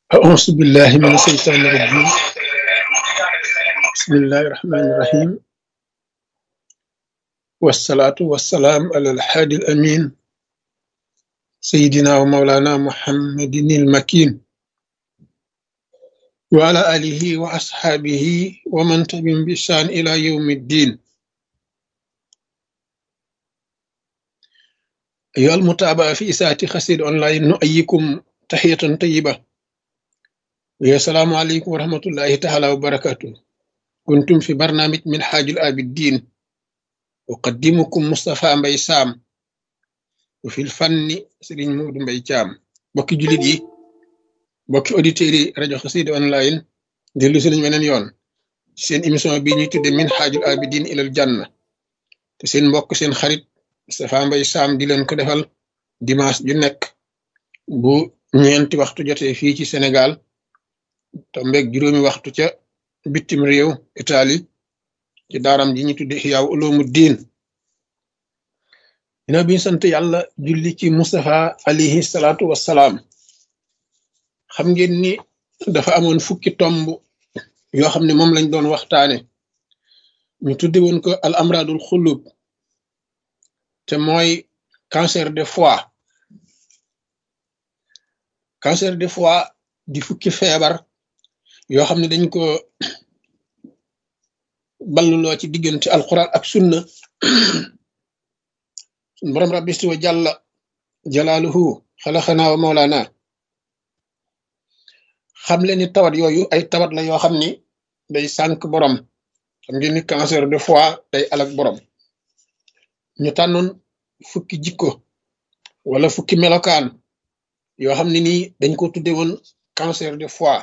أعوذ بالله من الشيطان الرجيم. بسم الله الرحمن الرحيم، والصلاة والسلام على الحادي الأمين سيدنا ومولانا محمد المكين وعلى آله وأصحابه ومن تبعهم بإحسان إلى يوم الدين. أيها المتابعة في إساءة خسير أونلاين، نؤيكم تحية طيبة، ويا السلام عليكم ورحمة الله تعالى وبركاته. كنتم في برنامج من حاج الآبدين، أقدمكم مصطفى مبي سام، وفي الفن سيرين مود مبي جام. بوكي جوليت yi bokki auditeurs yi rajo Xassida online dellu si nañ weneen yoon ci seen émission bii ñuy tudde min xaajul abidin ilal janna, te seen mbokk seen xarit Moustapha Mbaye Sam di leen ko defal dimanche ju nekk bu ñeenti waxtu jotee fii ci Sénégal, tombeeg juróomi waxtu ca bitim réew Italie, ci daaram ji ñuy tudde Ihyaa Ulumuddin. dina bi sant yàlla julli ci Moustapha alayhi salaatu wassalaam. xam ngeen ni dafa amoon fukki tomb yoo xam ne moom lañ doon waxtaane, ñu tudde woon ko al amradul xulub, te mooy cancer de foie. cancer de foie di fukki feebar yoo xam ne dañ ko balluloo ci diggante alquran ak sunna. sun borom rabbi wa jàlla jalaaluhu xalaxanaa wa mawlaana xam leen ni tawat yooyu ay tawat la yoo xam ni day sànk borom. xam ngeen ni cancer de foie day alak borom. ñu tànnoon fukki jikko wala fukki melokaan yoo xam ne nii dañ ko tudde woon cancer de foie.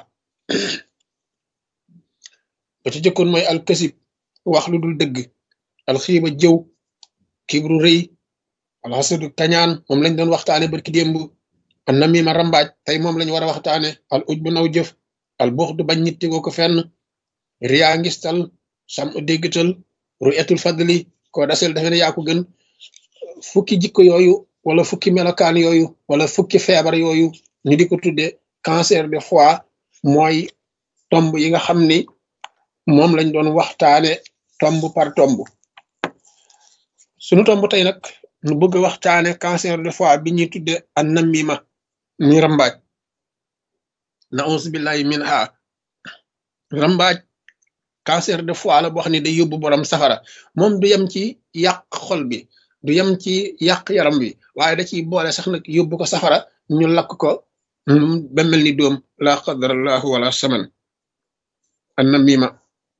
ba ci jëkkoon mooy alkasib, wax lu dul dëgg, alxiiba jëw, kibru rëy, alxasadu kañaan, moom lañ doon waxtaane barki démb. an namima rambaaj, tey moom lañ war a waxtaane. al uj bu naw jëf, al buxdu bañ nit tegoo ko fenn, riyaa ngistal, sam u déggtal, ru'yatul fadli, koo dasel defe ne yaa ko gën. fukki jikko yooyu wala fukki melokaan yooyu wala fukki feebar yooyu ñu di ko tudde cancer de foie, mooy tomb yi nga xam ni moom lañ doon waxtaane tomb par tomb. sunu tomb tey nag nu bëgg a waxtaane cancer de foie bi ñuy tudde an namima, muy rambaaj. na'uuzu billahi minha. rambaaj cancer de foie la boo xam ne day yóbbu borom safara. moom du yem ci yàq xol bi, du yem ci yàq yaram bi, waaye da ciy boole sax nag yóbbu ko safara, ñu lakk ko ba mel ni doom. la qadarallahu wala saman. an namima,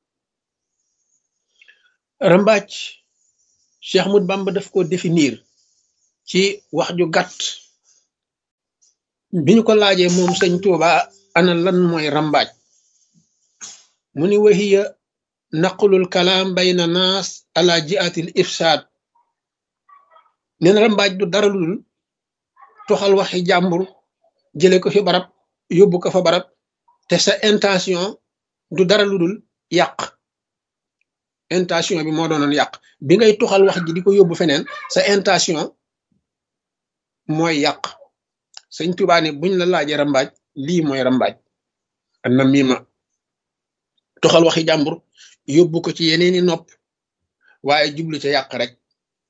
rambaaj, Cheikh Ahmad Bamba daf ko définir ci wax ju gàtt. bi ñu ko laajee moom sëñ Tuuba ana lan mooy rambaaj, mu ni wahiya naqlul kalaam bayna naas ala jiatil ifsaad. nee na rambaaj du dara lu dul toxal waxi jàmbur jële ko fi barab yóbbu ko fa barab, te sa intention du dara lu dul yàq. intention bi moo doonoon yàq. bi ngay toxal wax ji di ko yóbbu feneen, sa intention mooy yàq. sëñ Tuubaa ne buñ la laajee rambaaj, lii mooy rambaaj. an namima, toxal waxi jàmbur yóbbu ko ci yeneeni nopp, waaye jublu ca yàq rek.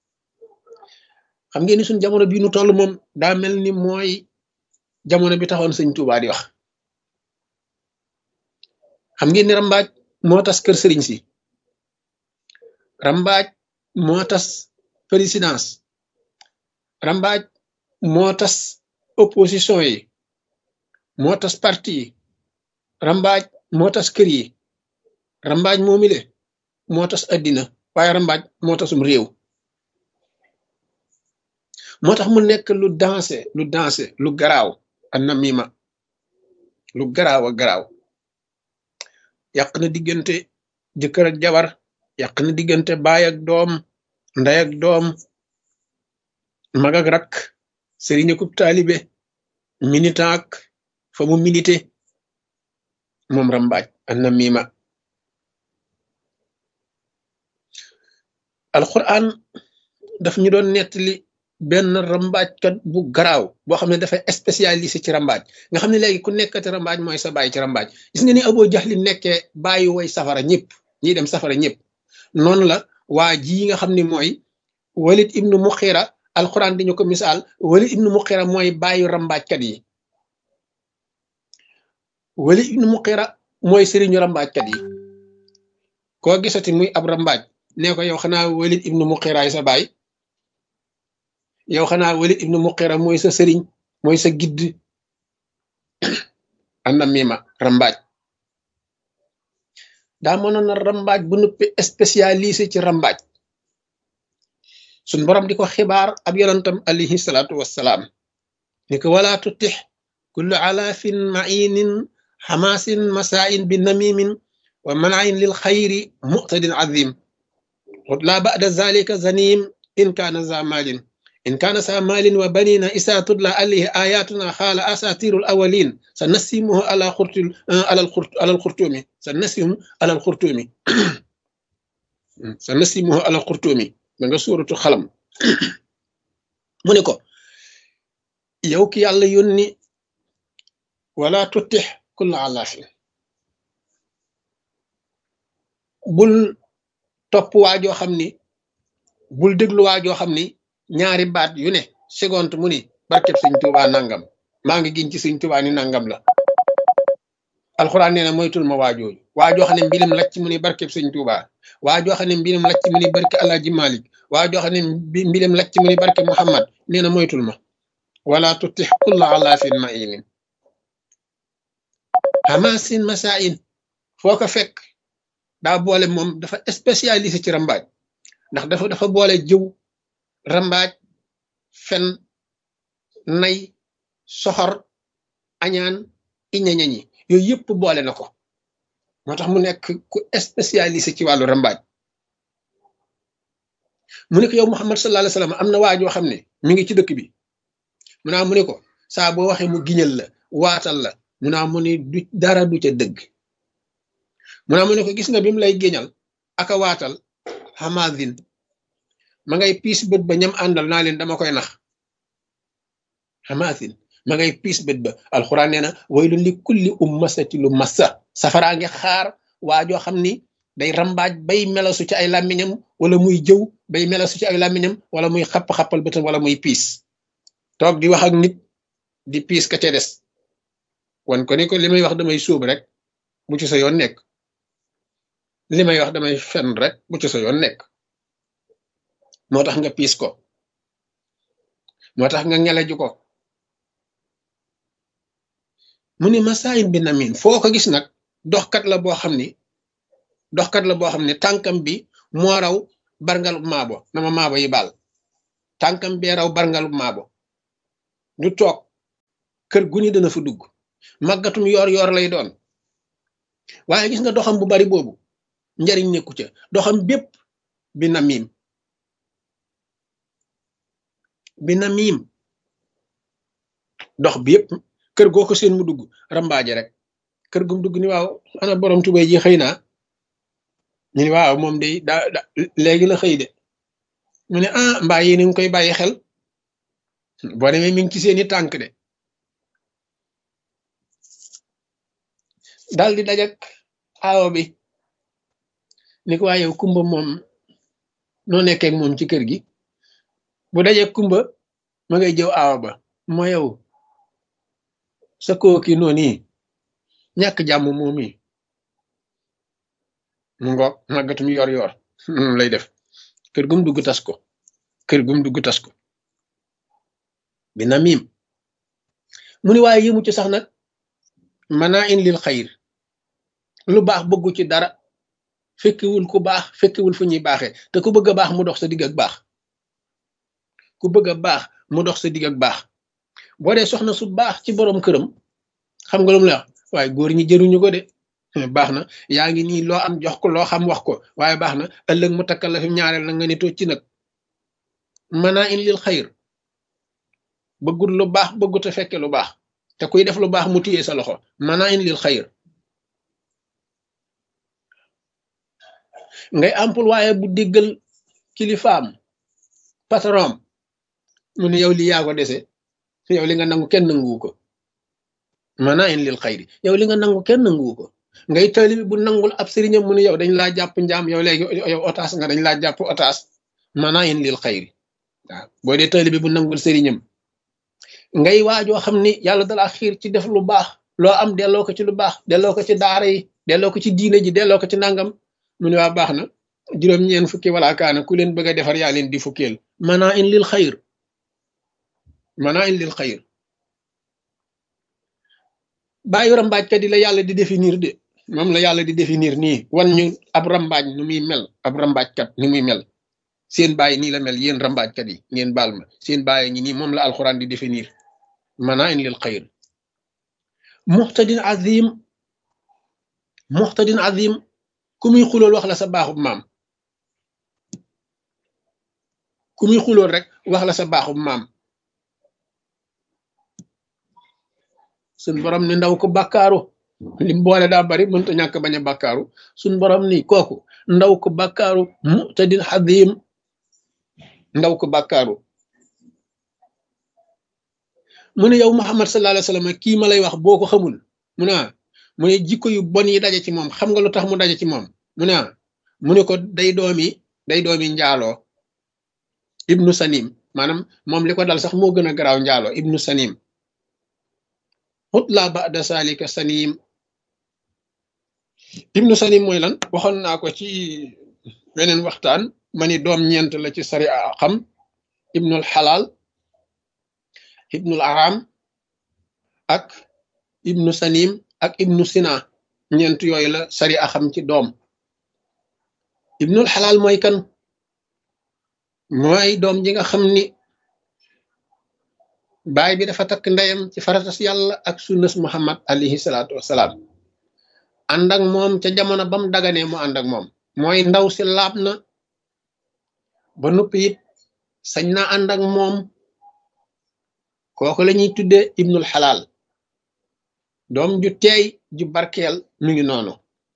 xam ngeen ni suñ jamono bii nu toll moom daa mel ni mooy jamono bi taxoon sëñ Tuubaa di wax. xam ngeen ni rambaaj moo tas kër sëriñ si, rambaaj moo tas présidence, rambaaj moo tas opposition yi, moo tas parti yi, rambaaj moo tas kër yi, rambaaj moomile moo tas addina, waaye rambaaj moo tasum réew. moo tax mu nekk lu dansé lu garaaw. an namima lu garaaw a garaaw. yàq na diggante jëkkër ak jabar, yàq na diggante baay ak doom, ndey ak doom, mag ak rak, sëriñ ak taalibe, militant ak fa mu milité. moom rambaaj an namima. alquran daf ñu doon nettali benn rambaajkat bu garaaw boo xam ne dafay spécialisé ci rambaaj nga xam ne léegi ku nekkati rambaaj mooy sa bàyyi ci rambaaj gis nga ni Abu Jahli nekkee bàyyi way safara ñëpp ñiy dem safara ñëpp noonu la waa ji nga xam ne mooy Walid ibnu Muxira alquran di ñu ko misaal Walid ibnu Muxira mooy bàyyi rambaajkat yi Walid ibnu Muxira mooy sëriñu rambaajkat yi koo gisati muy ab rambaaj nee ko yow xanaa Walid ibnu Muxiraay sa baay yow xanaa Walid ibnu Muxira mooy sa sëriñ mooy sa gidd ana mima rambaaj daa mënoon na rambaaj bu nuppi spécialisé ci rambaaj suñ borom di ko xibaar ab yonantam alayhi salaatu wassalaam ni ko wala tutix kullu alaafin mainin xamaasin masaain bi namimin wa manain lil xayri muqtadin azim la ba'da zalika zanim in kaana za malin إن كان سامال وبنين إسا تدلى عليه آياتنا خال أساطير الأولين سنسمه على الخرطوم سنسمه على الخرطوم سنسمه على الخرطوم من سورة الخلم منكو يوكي الله يوني ولا تتح كل علاف بل توب واجو خمني بل دغلو واجو خمني ñaari baat yu ne seconde mu ni barkeb sëñ Tuuba nangam maa ngi giñ ci sëñ Tuuba ni nangam la alxuraan nee na moytul ma waajooju waajoo xam ne mbilim lacc mu ni barkeb sëñ Tuuba waajoo xam ne mbilim lacc mu ni barke Alaaji Malik waajoo xam ne mbilim lacc mu ni barke Muhammad nee na moytul ma wala tutix kulla alaafin mainin hamasin masain foo ko fekk daa boole moom dafa spécialisé ci rambaaj ndax dafa boole jëw rambaaj fen nay soxor añaan iñañañi yooyu yëpp boole na ko moo tax mu nekk ku spécialisé ci wàllu rambaaj mu ne ko yow Muhammad sallallahu alayhi wasallam am na waajoo xam ne mi ngi ci dëkk bi mu ne ko saa boo waxee mu giñal la waatal la mu ne du dara du ca dëgg mu ne ko gis nga bi mu lay géñal aka waatal hamadin ma ngay piis bët ba ñam àndal naa leen dama koy nax hamadin ma ngay piis bët ba alxuraan nee na waylun li kulli ummasati lu massa safaraa ngi xaar waajoo xam ni day rambaaj bay melasu ci ay làmmiñam wala muy jëw bay melasu ci ay làmmiñam wala muy xapp-xappal bëtam wala muy piis toog di wax ak nit di piis ka ca des wan ko ni ko li may wax damay sóob rek bu ci sa yoon nekk li may wax damay fen rek bu ci sa yoon nekk moo tax nga piis ko moo tax nga ngeleju ko mu ni masaayin bi namin foo ko gis nag doxkat la boo xam ne tànkam bi moo raw barngalub maabo na ma maabo yi baal tànkam bee raw barngalub maabo du toog kër gu ni dana fa dugg màggatum yoor lay doon waaye gis nga doxam bu bari boobu njariñ nekku ca doxam bépp bi namim dox bi yëpp kër goo ko seen mu dugg rambaaje rek kër gum dugg ni waaw ana borom tubay ji xëy naa ñu ni waaw moom day da léegi la xëy de mu ne mbaa yéen ngi koy bàyyi xel boo demee mi ngi ci seeni tànk de daal di dajak aawo bi ni ko waa yow kumba moom noo nekkee moom ci kër gi bu dajee kumba ma ngay jëw aawa ba moo yow sa kooki noonu yi ñàkk jàmm moom yi mu ngoog màggatum yor lay def kër gum dugg tas ko bi namim mu ni waaye yëmu ci sax nag mana in lil xayr lu baax bëggu ci dara fekkewul ku baax fekkewul fu ñuy baaxee te ku bëgg a baax mu dox sa digg ak baax boo dee soxna su baax ci borom këram xam nga lu mu la wax waaye góor ñi jëruñu ko de baax na yaa ngi nii loo am jox ko loo xam wax ko waaye baax na ëllëg mu takkal la fi ñaareel na nga ni tocc nag mana in lil xayr bëggul lu baax bëggut a fekke lu baax te kuy def lu baax mu téye sa loxo mana in lil xayr ngay ampul waaye bu déggal kilifaam patron mu ne yow li yaa ko dese yow li nga nangu kenn nanguwu ko mana in lil xayri yow li nga nangu kenn nanguwu ko ngay taalibe bu nangul ab sëriñam mu ne yow dañ laa jàpp njaam yow léegi yow otaas nga dañ laa jàpp otaas mana in lil xayri waaw boo dee taalibe bu nangul sëriñam ngay waajoo xam ni yàlla dalaa xiir ci def lu baax loo am delloo ko ci lu baax delloo ko ci daara yi delloo ko ci diine ji delloo ko ci nangam mu ne waa baax na juróom-ñeen fukki wala kaana ku leen bëgg a defar yaa leen di fukkeel mana in lil xayr mana in lil xayr bàyyi rambaajkat yi la yàlla di définir de moom la yàlla di définir nii wan ñu ab rambaaj nu muy mel ab rambaajkat ni muy mel seen bàyyi nii la mel yéen rambaajkat yi ngeen baal ma seen bàyyi ñi nii moom la alxuraan di définir mana in lil xayr muxtadin azim ku muy xulool wax la sa baaxub maam ku muy xulool rek wax la sa baaxub maam suñ borom ni ndaw ko bàkkaaru lim boole daa bari mënta ñàkk bañ a bàkkaaru suñ borom ni kooku ndaw ko bàkkaaru muxtadin azim ndaw ko bàkkaaru mu ne yow Muhammad sallallahu alayhi wa sallam kii ma lay wax boo ko xamul mu ne mu ne jikko yu bon yi daje ci moom xam nga lu tax mu daje ci moom mu ne mu ne ko day doomi njaaloo ibnu sanim maanaam moom li ko dal sax moo gën a garaaw njaaloo ibnu sanim xutla ba'da salika sanim ibnu sanim mooy lan waxoon naa ko ci beneen waxtaan ma ni doom ñeent la ci sari a xam ibnul xalaal ibnul aram ak ibnu sanim ak ibnu sina ñeent yooyu la sari a xam ci doom ibnul xalaal mooy kan mooy doom ji nga xam ni baay bi dafa takk ndeyam ci faratas yàlla ak sunnas muhammad alayhi salaatu wasalaam ànd ak moom ca jamono bam daganee mu ànd ak moom mooy ndaw si laab na ba noppi it sañ na ànd ak moom kooku la ñuy tuddee ibnul xalaal doom ju teey ju barkeel mi ngi noonu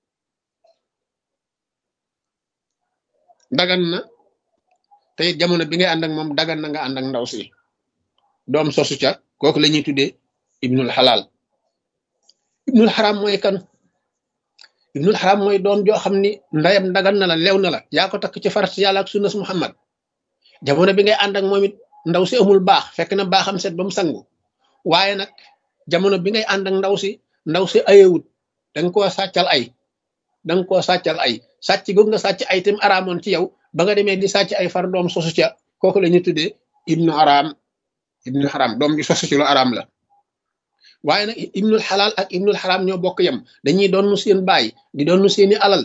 dagan na te jamono bi ngay ànd ak moom dagan na nga ànd ak ndaw si doom sosu ca kooku la ñuy tuddee ibnul xalaal ibnul xaram mooy kan ibnul xaram mooy doom joo xam ni ndayam dagan na la lew na la yaa ko takk ci farat yàlla ak sunnas muhammad jamono bi ngay ànd ak moom it ndaw si amul baax fekk na baaxam set ba mu sangu waaye nag jamono bi ngay ànd ak ndaw si ayewut danga koo sàccal ay sàcc googu nga sàcc ay tam araamoon ci yow ba nga demee di sàcc ay far doom sosu ca kooku la ñuy tuddee ibnu xaram doom ji sosu ci lu araam la waaye nag ibnul xalaal ak ibnul xaram ñoo bokk yam dañuy doon seen baay di doon seeni alal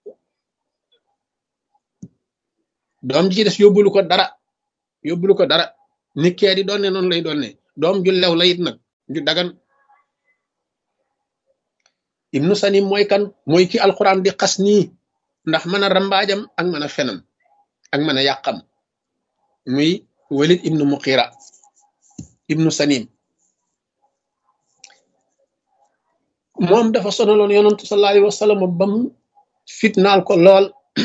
doom ji ci des yóbbulu ko dara ni kee di doon ne noonu lay doon ne doom ju lew la it nag ju dagan ibnu sanim mooy kan mooy ki alquran di xas nii ndax mën a rambaajam ak mën a fenam ak mën a yàqam muy walid ibnu muqira ibnu sanim moom dafa sonaloon yonantu sallallahu alayhi wa sallam bam fitnaal ko lool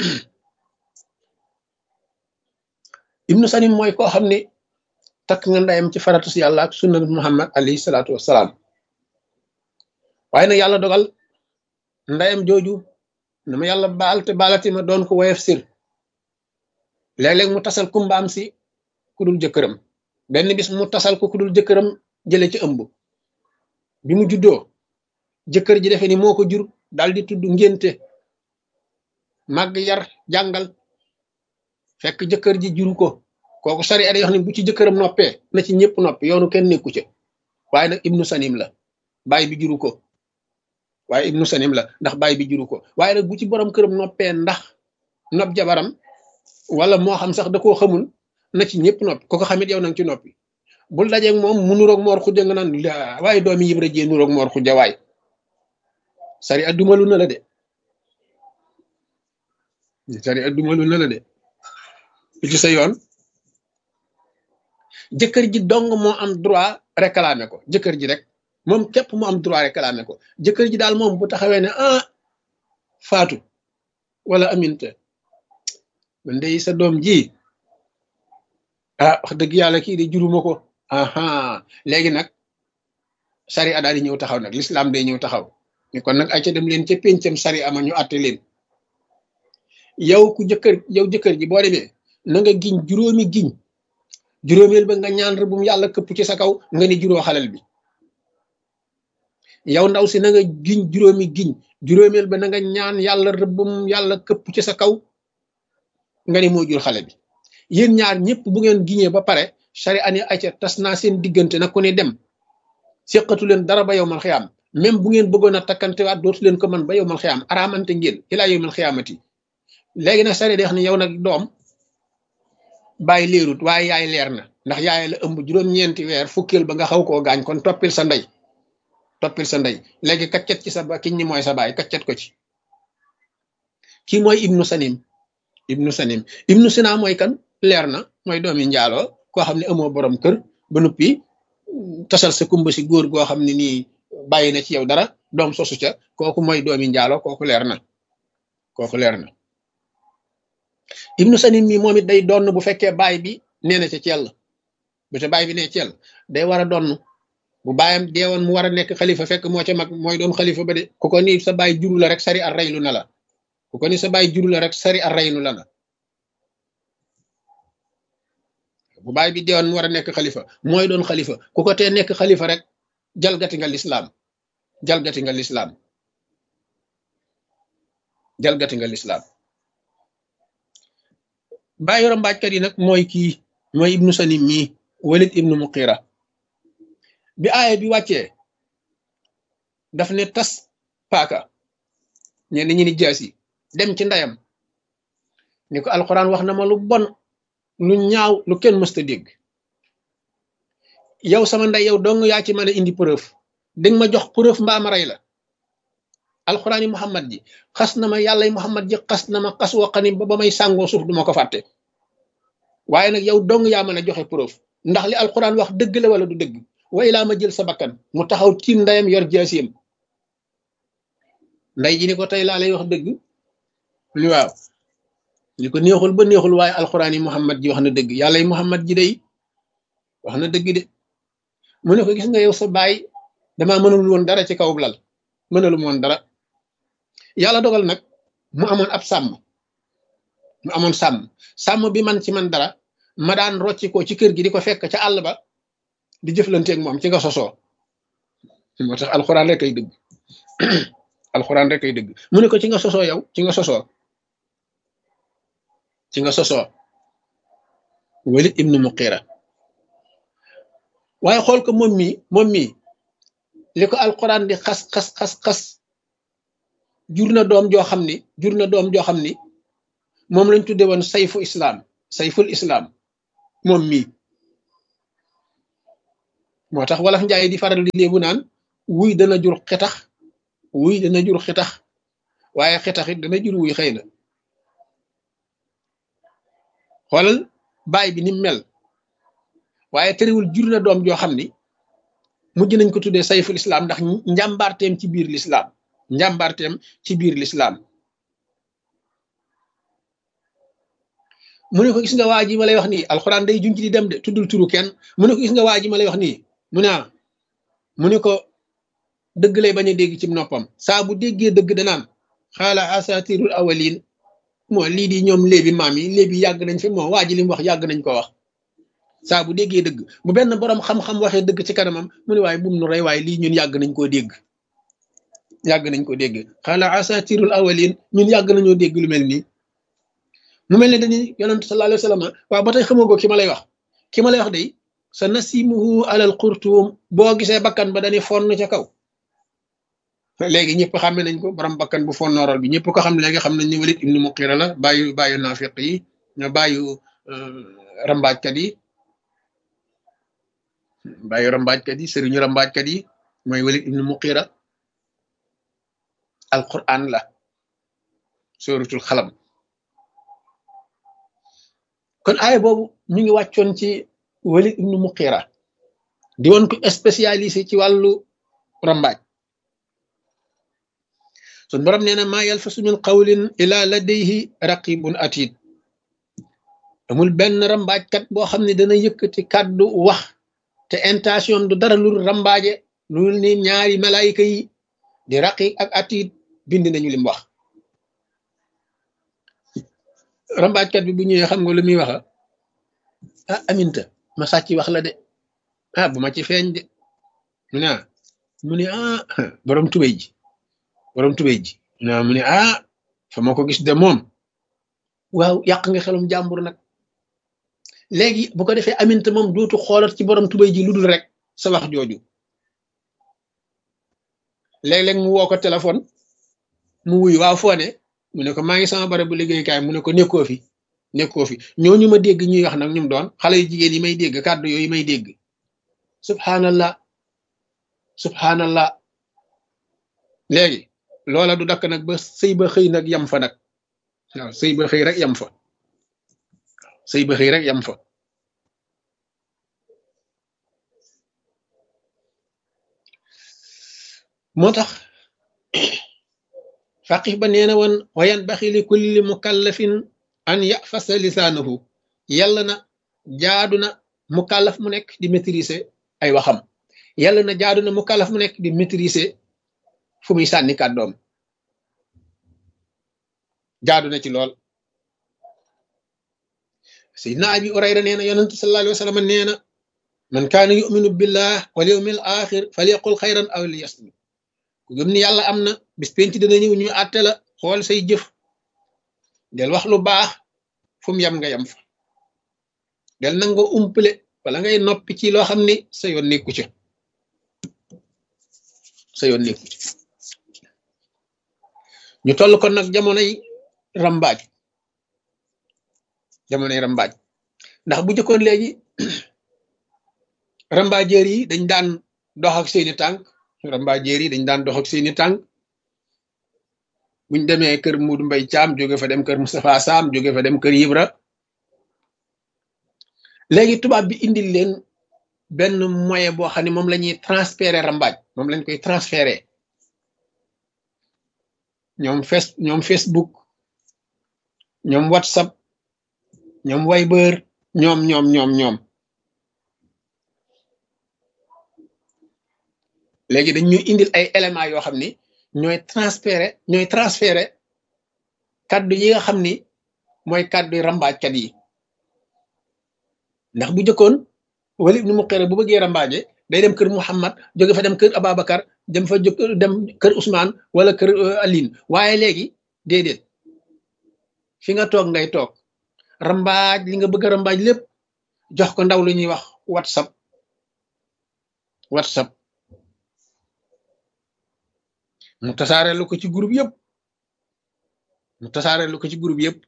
ibnu sanim mooy koo xam ni takk nga ndeyam ci faratu si yàlla ak sunna muhammad alayhi salaatu wasalaam waaye nag yàlla dogal ndeyam jooju na ma yàlla baal te baalati ma doon ko woyof sir léeg-léeg mu tasal kumbaam si ku dul jëkkëram benn bis mu tasal ko ku dul jëkkëram jële ci ëmb bi mu juddoo jëkkër ji defe ni moo ko jur daal di tudd ngénte màgg yar jàngal fekk jëkkër ji juru ko kooku sari ada yoo xam ne bu ci jëkkëram noppee na ci ñëpp noppi yoonu kenn nekku ca waaye nag ibnu sanim la baay bi juru ko waaye ibnu sanim la ndax baay bi juru ko waaye nag bu ci borom këram noppee ndax nopp jabaram wala moo xam sax da koo xamul na ci ñëpp noppi ko xamit yow nang ci noppi bul dajeeg moom mu nuroog moor xujja nga naan waaye doomi yibra jee nuroog moor xujja waay sari addumalu na la de ci sa yoon jëkkër ji dong moo am droit réclamer ko jëkkër ji rek moom képp mu am droit réclamer ko jëkkër ji daal moom bu taxawee ne faatu wala aminte man de sa doom ji ah wax dëgg yàlla kii de juruma ko. Aha, léegi nag sariya daal di ñëw taxaw nag l'islam day ñëw taxaw ni kon nag ay ca dem leen ca péncam sariya ama ñu àtte leen. yow jëkkër ji boo demee na nga giñ juróomi giñ, juróomeel ba nga ñaan rëbbum yàlla këpp ci sa kaw nga ni juróo xalal bi. yow ndaw si na nga giñ juróomi giñ, juróomeel ba na nga ñaan yàlla rëbbum yàlla këpp ci sa kaw nga ni moo jur xale bi. yéen ñaar ñëpp bu ngeen giñee ba pare sari ani acca tas naa seen diggante nag ku ne dem, séqatu leen dara ba yow mal xiyaam. même bu ngeen bëggoon a takkantewaat dootu leen ko man ba yow mal xiyaam, araamante ngeen ilaa yow mal xiyaamati. léegi nag sari di wax ne yow nag doom bàyyi leerut waaye yaay leer na, ndax yaay la ëmb juróom-ñeenti weer, fukkeel ba nga xaw koo gaañ, kon toppil sa ndey, toppil sa ndey. léegi kaccet ci sa ba kiñ ni mooy sa baay kaccet ko ci. kii mooy ibnu sanim. ibnu sina mooy kan? leer na, mooy doomi njaaloo koo xam ne amoo borom kër ba noppi tasal sa kumba si góor goo xam ne nii bàyyi na ci yow dara, doom sosu ca, kooku mooy doomi njaaloo, kooku leer na, kooku leer na. ibnu sanim mi moom it day donn bu fekkee baay bi nee na ca cell, bu ca baay bi nee cell day war a donn. bu baayam deewoon mu war a nekk xalifa fekk moo ca mag, mooy doon xalifa ba de. ku ko ni sa baay juru la rek sari ar raylu na la, ku ko ni sa baay juru la rek sari ar raynu la na. bu baay bi deewoon mu war a nekk xalifa mooy doon xalifa, ku ko tee nekk xalifa rek jalgati nga lislaam, jalgati nga lislaam, jalgati nga lislaam. bàyyi rambaajkat yi nag mooy kii, mooy ibnu sanim mii, walid ibnu muqira. bi aaya bi wàccee daf ne tas paaka, ñenn ñi ni jaasi, dem ci ndeyam ni ko alxuraan wax na ma lu bon, lu ñaaw, lu kenn mësta dégg. yow sama ndey yow dong yaa ci mën a indi preuve, danga ma jox preuve mbaa ma rey la. alxuraan yi muhammad ji xas na ma, yàlla yi muhammad ji xas na ma xas waqani ba may sàngoo suuf duma ko fàtte. waaye nag yow dong yaa mën a joxe preuve ndax li alxuraan wax dëgg la wala du dëgg. wa ilaa ma jël sa bakkan. mu taxaw tiim ndeyam yor jaasiyam. nday ji ni ko tey laa lay wax dëgg. li waaw li ko neexul ba neexul, waaye alxuraan yi muhammad ji wax na dëgg, yàlla yi muhammad ji day wax na dëgg de. mu ne ko gis nga yow sa baay damaa mënul woon dara ci kaw lal, mënalum woon dara. yàlla dogal nag mu amoon ab sàmm, mu amoon sàmm bi man ci man dara, ma daan rocci ko ci kër gi di ko fekk ca àll ba di jëflanteeg moom. ci nga sosoo. moo tax alxuraan rek ay dëgg. alxuraan rek ay dëgg. mu ne ko ci nga sosoo, yow ci nga sosoo, ci nga sosoo. walid ibnu muqira. waaye xool ko moom mii li ko alxuraan di xas jur na doom joo xam ni moom lañ tudde woon sayful islam moom mii. moo tax wolof njaay di faral di léebu naan wuy dana jur xetax, wuy dana jur xetax, waaye xetax it dana jur wuy xëy na. xoolal baay bi ni mel, waaye terewul jur na doom joo xam ni mujj nañ ko tuddee sayful islam ndax njàmbaarteem ci biir lislaam, njàmbaarteem ci biir lislaam. mu ne ko gis nga waa ji ma lay wax nii, alxuraan day junj di dem de, tuddul turu kenn. mu ne ko gis nga waa ji ma lay wax nii, mu ne ko dëgg lay bañ a dégg ci noppam, saa bu déggee dëgg danaan xaala asatirul awalin. moo lii di ñoom léebi maam yi, léebi yàgg nañ fi, moo waa ji li mu wax yàgg nañ ko wax. saa bu déggee dëgg, bu benn borom xam-xam waxee dëgg ci kanamam mu ne waaye bum nu rey, waaye lii ñun yàgg nañ koo dégg, yàgg nañ ko dégg. xaala asatirul awalin, ñun yàgg nañoo dégg lu mel nii. mu mel ne dañuy yonent sallallahu alayhi wa sallam, waaw ba tey xamoo ko ki ma lay wax, ki ma lay wax day sa nasimuhu alal xurtuum, boo gisee bakkan ba dañuy fonn ca kaw. léegi ñëpp xàmme nañ ko, borom bakkan bu fonnooral bi ñëpp ko xam. léegi xam nañ ni walid ibnu muqira la, bàyyu naafiq yi, ñoo bàyyu rambaajkat yi, bàyyu rambaajkat yi, sëriñu rambaajkat yi mooy walid ibnu muqira. alquran la, suratul xalam. kon aaya boobu mi ngi wàccoon ci walid ibnu muqira, di woon ko spécialisé ci wàllu rambaaj. sun borom nee na maa yalfasu min qawlin ila ladayhi raqibun atid. amul benn rambaajkat boo xam ne dana yëkkati kàddu wax te intention du dara lu rambaaje lu ni ñaari malaayika yi di raqiq ak atiid bind nañu lim wax. rambaajkat bi bu ñëwee xam nga lu muy waxa ah aminta ma sàcc wax la de ah bu ma ci feeñ de mu ne ah borom tubéy ji mu ne ah fa ma ko gis de moom waaw yàq nga xelum jàmbur nag. léegi bu ko defee aminta moom dootu xoolat ci borom tubéy ji lu dul rek sa wax jooju. léeg-léeg mu woo ko téléphone mu wuy waaw foo ne mu ne ko maa ngi sama barabu liggéeykaay mu ne ko nekkoo fi ñooñu ma dégg ñuy wax nag ñum doon xale yu jigéen yi may dégg kàddu yooyu may dégg. subhanallah léegi loola du dakk nag ba sëy ba xëy nag yam fa nag waaw sëy ba xëy rek yam fa moo tax faqih ba nee na woon wayan baxi li kulli mukallafin an yafasa lisaanahu yàlla na jaadu na mukallaf mu nekk di maîtriser ay waxam yàlla na jaadu na mukallaf mu nekk di maîtriser fu muy sànni kàddoom jaadu na ci lool. Sayyidina Abi Hurayra nee na yonent sallallahu alayhi wa sallam nee na man kaana yuminu billah wal yawmil axir falyaqul xayran aw liyasmut ku gëm ni yàlla am na bis penc dana ñëw ñu àtte la xool say jëf del wax lu baax fu mu yem nga yem fa del nanga umpale wala ngay noppi ci loo xam ni sa yoon nekku ci ñu toll kon nag jamonoy rambaaj ndax bu jëkkoon léegi rambaajeer yi dañ daan dox ak seeni tànk buñ demee kër Muudu Mbay Caam jóge fa dem kër Moustapha Sam jóge fa dem kër Ibra léegi tubaab bi indil leen benn moyen boo xam ne moom la ñuy transférer rambaaj moom lañ koy transférer ñoom Facebook ñoom WhatsApp ñoom Viber ñoom léegi dañ ñuy indil ay éléments yoo xam ni ñooy transférer kaddu yi nga xam ni mooy kaddu rambaajkat yi ndax bu jëkkoon Walid ibn Mughira bu bëggee rambaaje day dem kër Muhammad jóge fa dem kër Ababacar dem kër Ousmane wala kër Aline waaye léegi déedéet fi nga toog ngay toog rambaaj li nga bëgg a rambaaj lépp jox ko ndaw lu ñuy wax WhatsApp mu tasaareelu ko ci groupe yëpp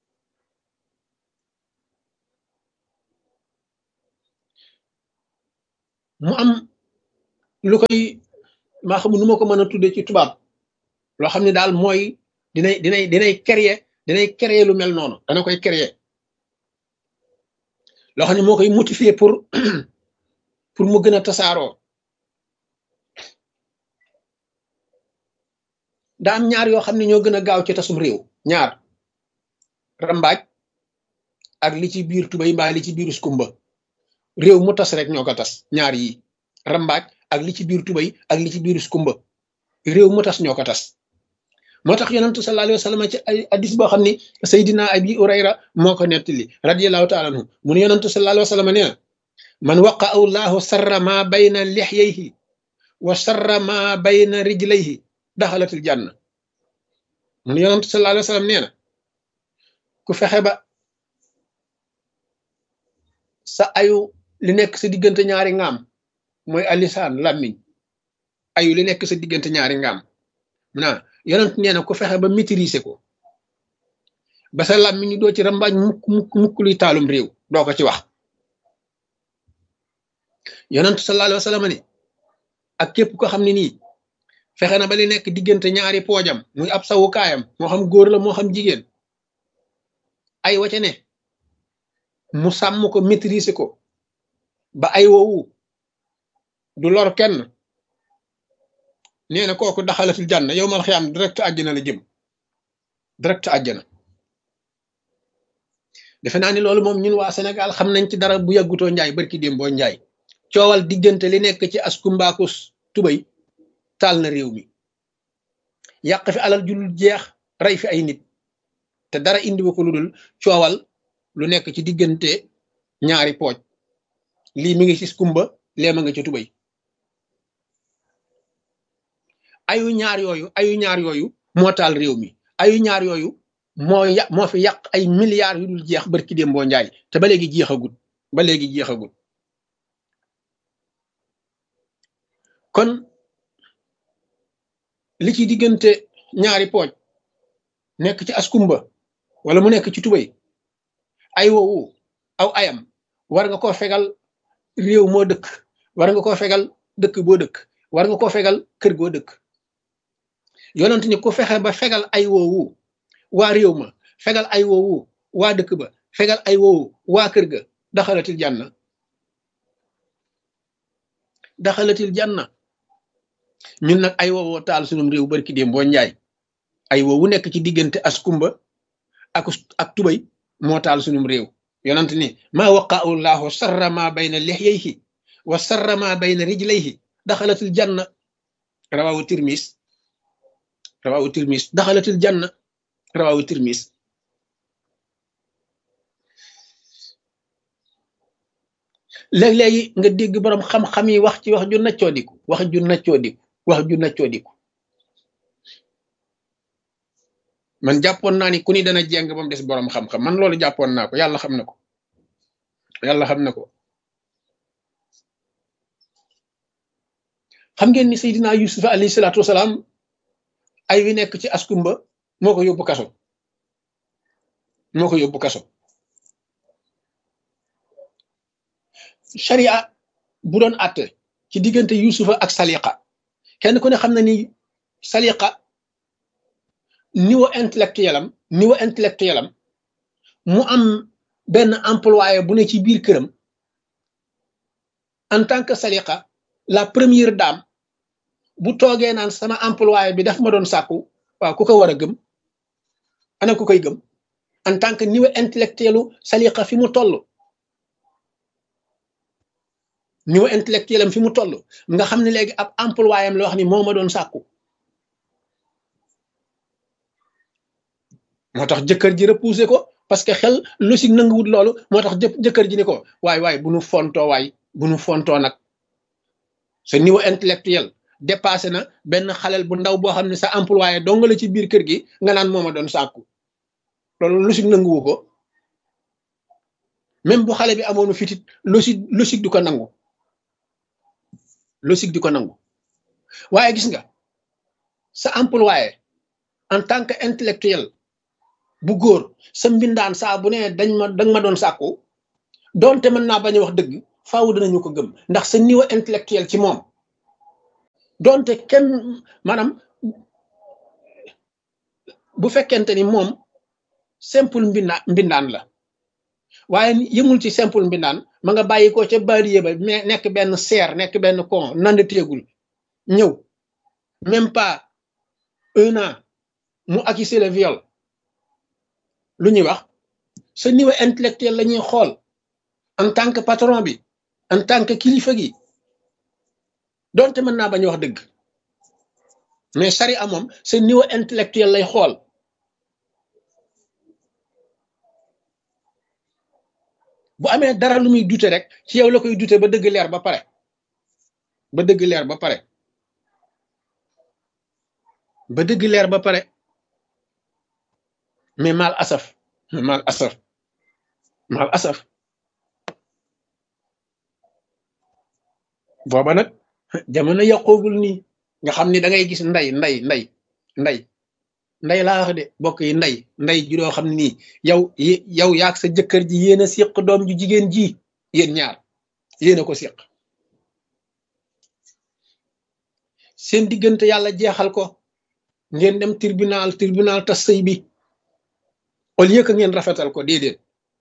mu am lu koy maa xamul nu ma ko mën a tudde ci tubaab loo xam ne daal mooy dinay créer lu mel noonu dana koy créer loo xam ne moo koy motiver pour mu gën a tasaaroo daa am ñaar yoo xam ne ñoo gën a gaaw ci tasum réew ñaar rambaaj ak li ci biir tubay mbaa li ci biir skumba réew mu tas rek ñoo ko tas ñaar yi rambaaj ak li ci biir tubay ak li ci biir skumba réew mu tas ñoo ko tas moo tax yonentu sallallahu alayhi wa sallam ci ay hadis boo xam ni Seydina Abi Hurayra moo ko nettali radiyallahu taala anhu mu ne yonentu sallallahu alayhi wa sallam nee na man waqa'ahu llahu sarra ma bayna lihyayhi wa sarra ma bayna rijlayhi daxalatil janna mu ne yonentu sallallahu alayhi wa sallam nee na ku fexe ba sa ayu li nekk sa diggante ñaari ngaam mooy alisaan làmmiñ ayu li nekk sa diggante ñaari ngaam yonent nee na ku fexe ba maîtriser ko ba sa làmmiñ ñu doo ci rambaaj mukk luy taalum réew doo ko ci wax yonent sallallahu alayhi wa sallam ni ak képp ko xam ne nii fexe na ba li nekk diggante ñaari poojam muy ab sawukaayam moo xam góor la moo xam jigéen ay waca ne mu sàmm ko maîtriser ko ba ay woowu du lor kenn nee na kooku daxalatul janna yow mal xiyaam direct àjjana la jëm direct àjjana defe naa ni loolu moom ñun waa Sénégal xam nañ ci dara bu yàggutoo njaay barki démboo njaay coowal diggante li nekk ci askumbaakus tubay taal na réew mi yàq fi alal ju dul jeex rey fi ay nit te dara indiwu ko lu dul coowal lu nekk ci diggante ñaari pooj lii mi ngi ci kumba leema nga ca tubay ayu ñaar yooyu moo taal réew mi ayu ñaar yooyu moo fi yàq ay milliards yu dul jeex barki dem boo njaay te ba léegi jeexagul kon li ci diggante ñaari pooj nekk ci askumba wala mu nekk ci tubay ay woowu aw ayam war nga koo fegal réew moo dëkk war nga koo fegal dëkk boo dëkk war nga koo fegal kër goo dëkk yonent ni ku fexe ba fegal ay woowu waa réew ma fegal ay woowu waa dëkk ba fegal ay woowu waa kër ga daxalatil janna ñun nag ay woowoo taal sunum réew barki déem boo njaay ay woowu nekk ci diggante askumba ak tubay moo taal sunum réew yonent ni maa waqa'u llahu sarra ma bayna lihyayhi wa sarra ma bayna rijlayhi daxalatil janna rawawu tirmis daxalatil janna rawawu tirmis léeg-léegi nga dégg borom xam-xam yi wax ci wax ju naccoo diku man jàppoon naa ni ku ni dana jeng ba mu des borom xam-xam man loolu jàppoon naa ko yàlla xam na ko xam ngeen ni Seydina Yusufa alayhi salaatu wasalaam ay wi nekk ci askumba moo ko yóbbu kaso sharia bu doon àtte ci diggante Yusufa ak Saliqa kenn ku ne xam na ni Saliqa niveau intellectuel am mu am benn employé bu ne ci biir këram en tant que Saliqa la première dame bu toogee naan sama employé bi daf ma doon sàkku waaw ku ko war a gëm ana ku koy gëm en tant que niveau intellectuelu Saliqa fi mu toll niveau intellectuel am fi mu toll nga xam ne léegi ab employé am la wax ni moo ma doon sàkku moo tax jëkkër ji repoussé ko parce que xel logique nanguwut loolu moo tax jëkkër ji ni ko waay bu nu fontoo nag sa niveau intellectuel dépassé na benn xalel bu ndaw boo xam ne sa employé dong la ci biir kër gi nga naan moo ma doon sàkku loolu logique nanguwu ko même bu xale bi amoonu fitit logique du ko nangu waaye gis nga sa employé en tant que intellectuel bu góor sa mbindaan saa bu ne danga ma doon sàkku doonte mën naa bañ a wax dëgg faaw danañu ko gëm ndax sa niveau intellectuel ci moom doonte kenn maanaam bu fekkente ni moom simple mbindaan la waaye yëmul ci simple mbindaan ma nga bàyyi ko ca baadiye ba nekk benn seer nekk benn con nand téegul ñëw même pas 1 an mu accusé le viol lu ñuy wax sa niveau intellectuel la ñuy xool en tant que patron bi en tant que kilifa gi donte mën naa bañ wax dëgg mais charia moom sa niveau intellectuel lay xool bu amee dara lu muy dute rek ci yow la koy dute ba dëgg leer ba pare mais mal asaf booba nag jamono yàqoogul nii nga xam ni da ngay gis nday laa wax de bokk yi nday ju doo xam ne nii yow yaag sa jëkkër ji yéen a séq doom ju jigéen ji yéen ñaar yéen a ko séq seen diggante yàlla jeexal ko ngeen dem tribunal tas sëy bi au lieu que ngeen rafetal ko déedéet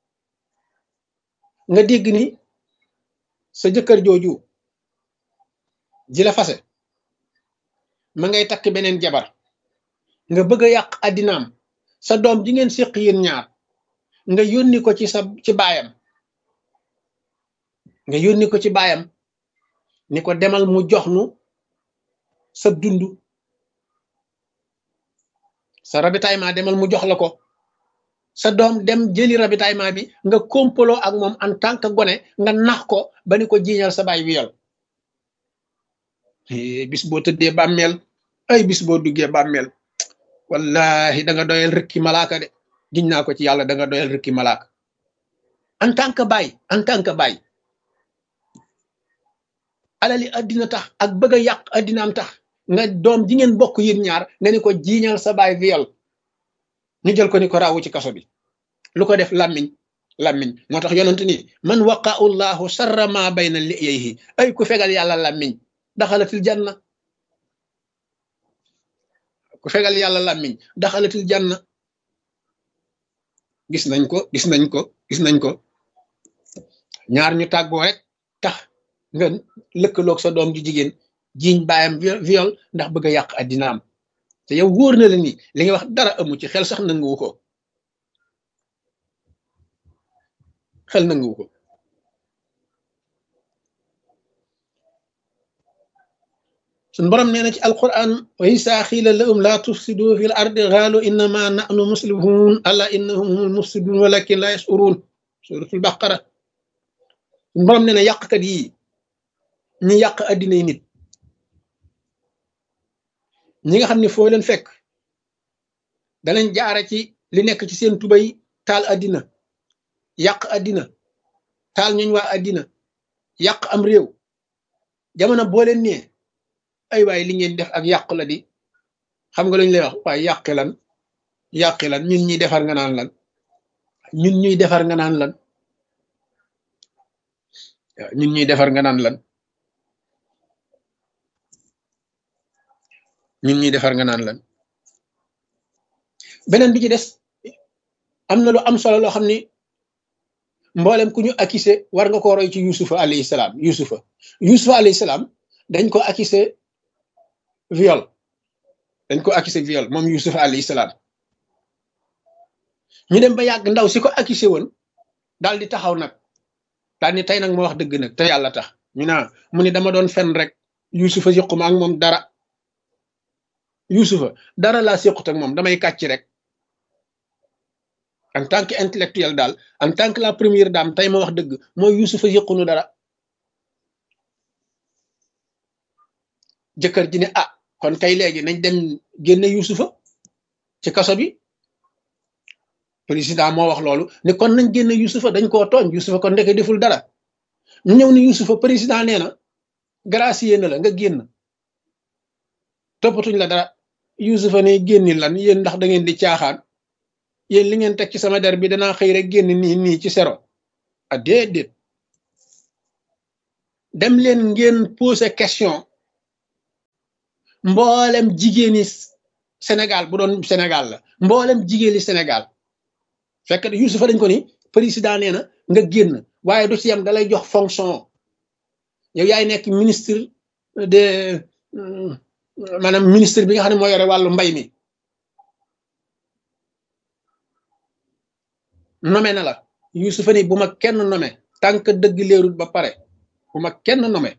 nga dégg ni sa jëkkër jooju ji la fase ma ngay takk beneen jabar nga bëgg a yàq addinaam sa doom ji ngeen séq yéen ñaar nga yónni ko ci baayam, nga yónni ko ci baayam ni ko demal mu jox nu sa dund, sa ravitaillement demal mu jox la ko. sa doom dem jëli ravitaillement bi nga kompaloo ak moom en tant que gone nga nax ko ba ni ko jiiñal sa baay viol. bis boo tëddee bàmmeel, ay bis boo duggee bàmmeel, wallahi da nga doyal rëkki malaaka de, giñ naa ko ci yàlla, da nga doyal rëkki malaaka en tant que baay, en tant que baay. alali addina tax ak bëgg a yàq addinaam tax nga doom ji ngeen bokk yéen ñaar nga ni ko jiiñal sa baay viol, ñu jël ko ni ko raawu ci kaso bi. lu ko def làmmiñ, làmmiñ moo tax yonent ni man waqa'u llahu sarra ma bayna liyayhi, ay ku fegal yàlla làmmiñ daxalatil janna, ku fegal yàlla làmmiñ daxalatil janna. gis nañ ko gis nañ ko gis nañ ko ñaar ñu tàggoo rek tax nga lëkkaloog sa doom ju jigéen jiiñ baayam viol ndax bëgg a yàq addinaam, te yow wóor na la ni li nga wax dara amu ci, xel sax nanguwu ko, xel nanguwu ko. suñ borom nee na ci alquran wa isa xiila lahum la tufsidu fil ardi qaalu innama nahnu muslihun ala innahum humul mufsidun walakin la yashurun, suratul baqara. suñ borom nee na yàqkat yi ñi yàq addina yi nit, ñi nga xam ne foo leen fekk danañ jaara ci li nekk ci seen tubay taal addina, yàq addina, taal ñuñ waa addina, yàq am réew. jamono boo leen nee ay waay li ngeen def ak yàqu la di, xam nga lu ñu lay wax, waaye yàqi lan ñun ñuy defar nga naan lan, ñun ñuy defar nga naan lan, ñun ñuy defar nga naan lan, ñun ñuy defar nga naan lan. beneen bi ci des, am na lu am solo loo xam ni mboolem ku ñu accusé war nga ko roy ci yusufa alayhi salaam. yusufa alayhi salaam dañ ko accusé viol, dañ ko accusé viol moom yusufa alayhi salaam. ñu dem ba yàgg ndaw si ko accusé woon daal di taxaw nag daal ni tey nag ma wax dëgg nag te yàlla tax. ñu naa mu ni dama doon fen rek, yusufa siquma ak moom dara, yusufa dara laa siqut ak moom, damay kàcc rek. en tant que intellectuel daal, en tant que la première dame, tey ma wax dëgg mooy yusufa siqunu dara. jëkkër ji ne ah kon kay léegi nañ dem génne yusufa ci kaso bi. président moo wax loolu ni kon nañ génne yusufa, dañ koo tooñ, yusufa kon ndeke deful dara. ñu ñëw ni yusufa président nee na gracier na la nga génn, toppatuñ la dara. yusufa ne génni lan yéen, ndax da ngeen di caaxaan, yéen li ngeen teg ci sama der bi danaa xëy rek génn nii ci sero a déedéet. dem leen ngeen poser question mboolem jigéeni Sénégal, bu doon Sénégal la, mboolem jigéeni Sénégal, fekk yusufa dañ ko ni président nee na nga génn, waaye du ci yam da lay jox fonction, yow yaay nekk ministre de maanaam ministre bi nga xam ne moo yore wàllu mbay mi, nommé na la. yusufa ni bu ma kenn nommé tant que dëgg leerul ba pare, bu ma kenn nommé.